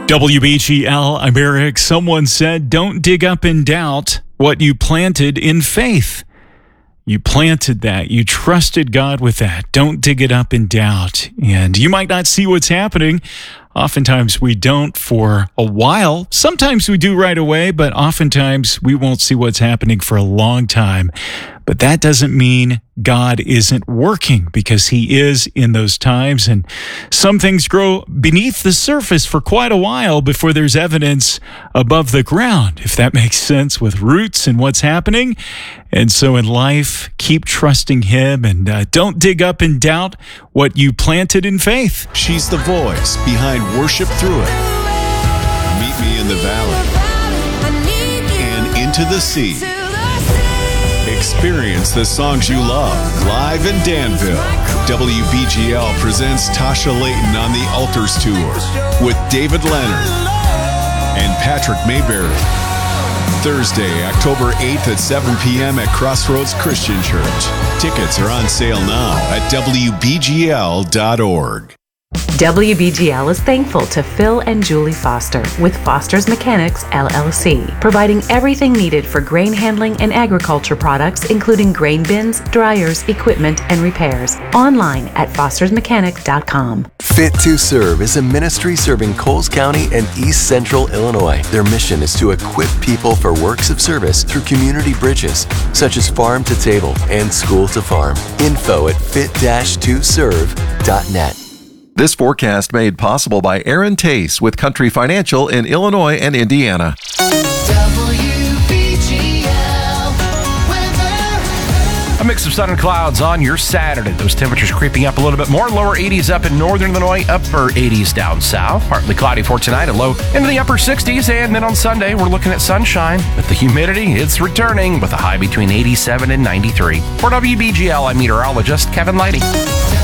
WBGL, I'm Eric. Someone said, don't dig up in doubt what you planted in faith. You planted that. You trusted God with that. Don't dig it up in doubt. And you might not see what's happening. Oftentimes we don't for a while. Sometimes we do right away, but oftentimes we won't see what's happening for a long time. But that doesn't mean God isn't working, because he is in those times. And some things grow beneath the surface for quite a while before there's evidence above the ground, if that makes sense, with roots and what's happening. And so in life, keep trusting him and don't dig up in doubt what you planted in faith. She's the voice behind Worship Through It, Meet Me in the Valley, and Into the Sea. Experience the songs you love live in Danville. WBGL presents Tasha Layton on the Altars Tour with David Leonard and Patrick Mayberry. Thursday, October 8th at 7 p.m. at Crossroads Christian Church. Tickets are on sale now at WBGL.org. WBGL is thankful to Phil and Julie Foster with Foster's Mechanics, LLC, providing everything needed for grain handling and agriculture products, including grain bins, dryers, equipment, and repairs. Online at fostersmechanic.com. Fit to Serve is a ministry serving Coles County and East Central Illinois. Their mission is to equip people for works of service through community bridges, such as Farm to Table and School to Farm. Info at fit-2serve.net. This forecast made possible by Aaron Tace with Country Financial in Illinois and Indiana. A mix of sun and clouds on your Saturday. Those temperatures creeping up a little bit more. Lower 80s up in northern Illinois, upper 80s down south. Partly cloudy for tonight, a low into the upper 60s. And then on Sunday, we're looking at sunshine. But the humidity, it's returning with a high between 87 and 93. For WBGL, I'm meteorologist Kevin Lighty.